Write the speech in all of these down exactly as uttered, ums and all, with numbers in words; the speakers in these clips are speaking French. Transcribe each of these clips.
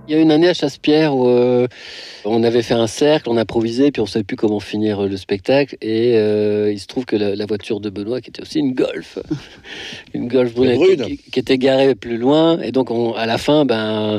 Il y a une année à Chassepierre où euh, on avait fait un cercle, on improvisait, puis on ne savait plus comment finir le spectacle. Et euh, il se trouve que la, la voiture de Benoît, qui était aussi une Golf, une Golf brune, qui, qui était garée plus loin. Et donc, on, à la fin, ben,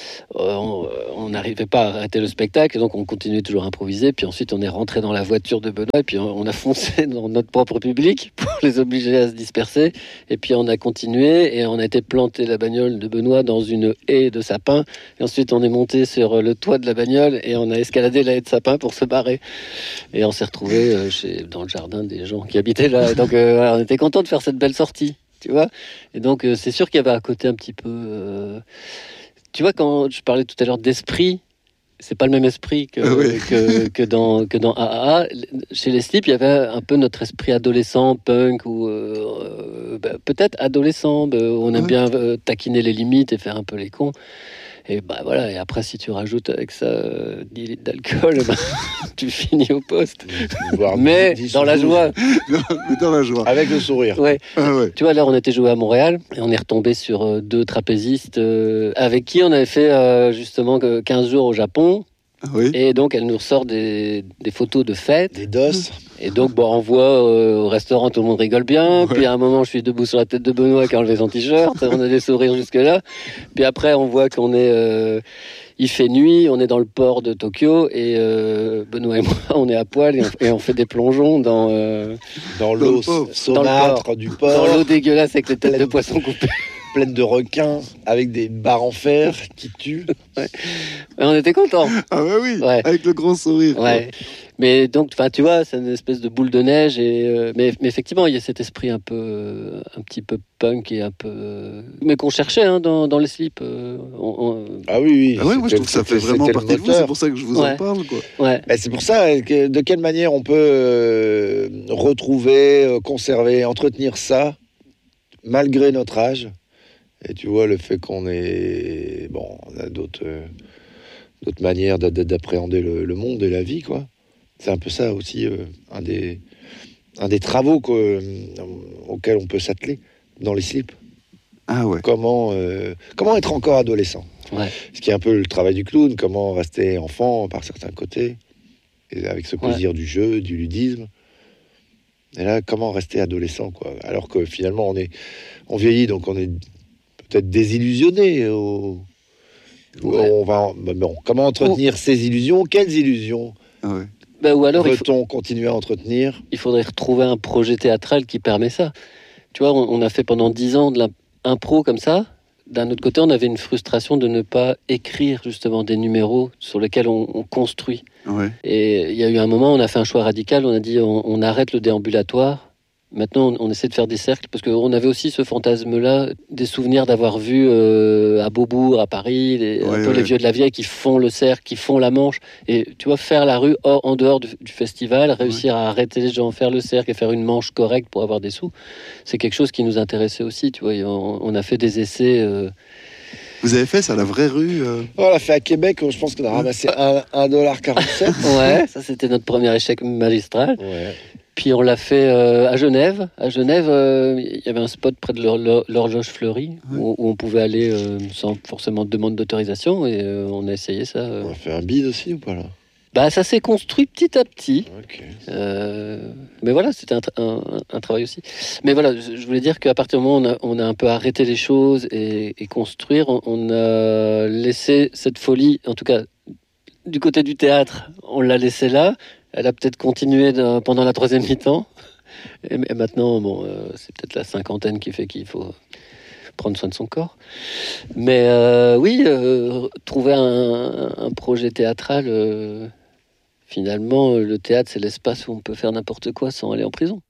on n'arrivait pas à arrêter le spectacle. Et donc, on continuait toujours à improviser. Puis ensuite, on est rentré dans la voiture de Benoît. Et puis, on, on a foncé dans notre propre public pour les obliger à se disperser. Et puis, on a continué et on a été planter la bagnole de Benoît dans une haie de sapins. Et ensuite, on est monté sur le toit de la bagnole et on a escaladé la haie de sapins pour se barrer. Et on s'est retrouvé euh, chez, dans le jardin des gens qui habitaient là. Et donc, euh, voilà, on était content de faire cette belle sortie, tu vois. Et donc, euh, c'est sûr qu'il y avait un côté un petit peu... Euh... Tu vois, quand je parlais tout à l'heure d'esprit, c'est pas le même esprit que, ah oui. que, que, dans, que dans A A A. Chez les Slips, il y avait un peu notre esprit adolescent, punk, ou euh, bah, peut-être adolescent. Bah, on aime ouais. bien euh, taquiner les limites et faire un peu les cons. Et bah voilà, et après, si tu rajoutes avec ça euh, dix litres d'alcool, bah, tu finis au poste. Mais dans la joie. Mais dans la joie. Avec le sourire. Ouais. Ah ouais. Tu vois, là, on était joué à Montréal et on est retombé sur euh, deux trapézistes euh, avec qui on avait fait euh, justement quinze jours au Japon. Oui. Et donc, elle nous ressort des, des photos de fête. Des dosses. Et donc, bon, on voit euh, au restaurant, tout le monde rigole bien. Ouais. Puis à un moment, je suis debout sur la tête de Benoît qui a enlevé son t-shirt. On a des sourires jusque-là. Puis après, on voit qu'on est... Euh, il fait nuit, on est dans le port de Tokyo. Et euh, Benoît et moi, on est à poil et on, et on fait des plongeons dans... Euh, dans l'eau saumâtre du port. Dans l'eau dégueulasse avec les têtes Pleine... de poissons coupées. Pleine de requins, avec des barres en fer qui tuent. Ouais. On était contents. Ah bah oui, ouais. Avec le grand sourire. Ouais. Mais donc, tu vois, c'est une espèce de boule de neige. Et, euh, mais, mais effectivement, il y a cet esprit un peu, euh, un petit peu punk et un peu... Euh, mais qu'on cherchait hein, dans, dans les slips. Euh, on, on... Ah oui, oui. Ah ouais, moi je trouve que ça fait vraiment partie de vous. C'est pour ça que je vous ouais. en parle. Quoi. Ouais. Ben, c'est pour ça, que, de quelle manière on peut euh, retrouver, euh, conserver, entretenir ça, malgré notre âge. Et tu vois, le fait qu'on est... Bon, on a d'autres, euh, d'autres manières d'appréhender le, le monde et la vie, quoi. C'est un peu ça aussi, euh, un, des, un des travaux euh, auxquels on peut s'atteler dans les slips. Ah ouais. Comment, euh, comment être encore adolescent. Ouais. Ce qui est un peu le travail du clown, comment rester enfant par certains côtés, et avec ce plaisir ouais. du jeu, du ludisme. Et là, comment rester adolescent, quoi. Alors que finalement, on, est, on vieillit, donc on est... peut-être désillusionné. Au... Ouais. On va... bon, comment entretenir oh. ces illusions? Quelles illusions ah ouais. bah, ou alors veut-on faut... continuer à entretenir? Il faudrait retrouver un projet théâtral qui permet ça. Tu vois, on, on a fait pendant dix ans de l'impro comme ça. D'un autre côté, on avait une frustration de ne pas écrire justement des numéros sur lesquels on, on construit. Ouais. Et il y a eu un moment, on a fait un choix radical. On a dit, on, on arrête le déambulatoire. Maintenant, on, on essaie de faire des cercles, parce qu'on avait aussi ce fantasme-là, des souvenirs d'avoir vu euh, à Beaubourg, à Paris, les, ouais, un peu ouais. les vieux de la vieille qui font le cercle, qui font la manche. Et tu vois, faire la rue hors, en dehors du, du festival, réussir ouais. à arrêter les gens, faire le cercle et faire une manche correcte pour avoir des sous, c'est quelque chose qui nous intéressait aussi. Tu vois, on, on a fait des essais... Euh... Vous avez fait ça, la vraie rue euh... oh, on l'a fait à Québec, je pense qu'on a ramassé un dollar quarante-sept. Ouais, ça c'était notre premier échec magistral. Ouais. Puis on l'a fait euh, à Genève. À Genève, il euh, y avait un spot près de l'Horloge Fleurie ouais. où, où on pouvait aller euh, sans forcément de demande d'autorisation. Et euh, on a essayé ça. Euh. On a fait un bide aussi ou pas là? Bah, ça s'est construit petit à petit. Okay. Euh, mais voilà, c'était un, un, un travail aussi. Mais voilà, je voulais dire qu'à partir du moment où on a, on a un peu arrêté les choses et, et construire, on, on a laissé cette folie, en tout cas du côté du théâtre, on l'a laissé là. Elle a peut-être continué de, pendant la troisième mi-temps. Et, et maintenant, bon, euh, c'est peut-être la cinquantaine qui fait qu'il faut prendre soin de son corps. Mais euh, oui, euh, trouver un, un projet théâtral, euh, finalement, le théâtre, c'est l'espace où on peut faire n'importe quoi sans aller en prison.